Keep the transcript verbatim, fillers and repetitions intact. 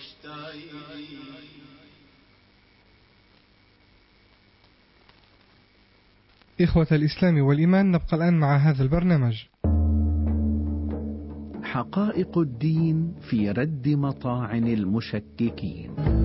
إخوة الإسلام والإيمان، نبقى الآن مع هذا البرنامج. حقائق الدين في رد مطاعن المشككين.